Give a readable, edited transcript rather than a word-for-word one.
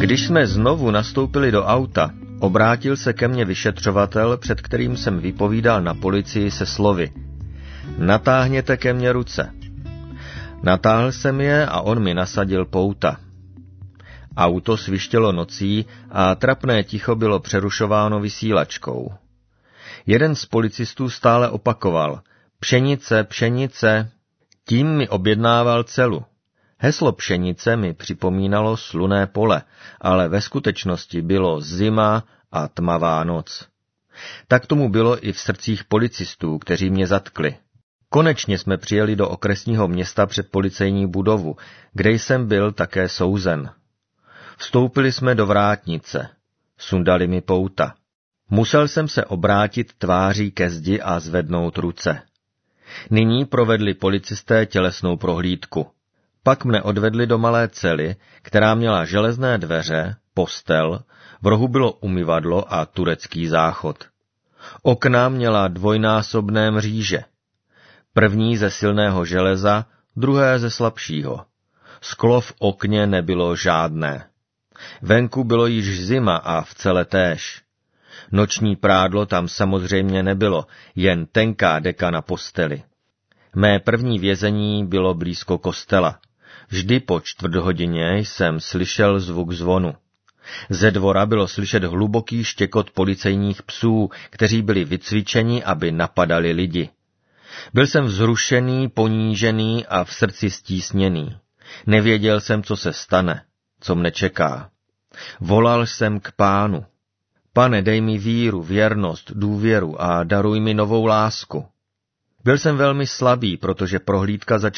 Když jsme znovu nastoupili do auta, obrátil se ke mně vyšetřovatel, před kterým jsem vypovídal na policii se slovy: Natáhněte ke mně ruce. Natáhl jsem je a on mi nasadil pouta. Auto svištělo nocí a trapné ticho bylo přerušováno vysílačkou. Jeden z policistů stále opakoval: Pšenice, pšenice. Tím mi objednával celu. Heslo pšenice mi připomínalo slunné pole, ale ve skutečnosti bylo zima a tmavá noc. Tak tomu bylo i v srdcích policistů, kteří mě zatkli. Konečně jsme přijeli do okresního města před policejní budovu, kde jsem byl také souzen. Vstoupili jsme do vrátnice. Sundali mi pouta. Musel jsem se obrátit tváří ke zdi a zvednout ruce. Nyní provedli policisté tělesnou prohlídku. Pak mne odvedli do malé cely, která měla železné dveře, postel, v rohu bylo umyvadlo a turecký záchod. Okna měla dvojnásobné mříže. První ze silného železa, druhé ze slabšího. Sklo v okně nebylo žádné. Venku bylo již zima a v cele též. Noční prádlo tam samozřejmě nebylo, jen tenká deka na posteli. Mé první vězení bylo blízko kostela. Vždy po 1/4 jsem slyšel zvuk zvonu. Ze dvora bylo slyšet hluboký štěkot policejních psů, kteří byli vycvičeni, aby napadali lidi. Byl jsem vzrušený, ponížený a v srdci stísněný. Nevěděl jsem, co se stane, co mne čeká. Volal jsem k Pánu. Pane, dej mi víru, věrnost, důvěru a daruj mi novou lásku. Byl jsem velmi slabý, protože prohlídka začala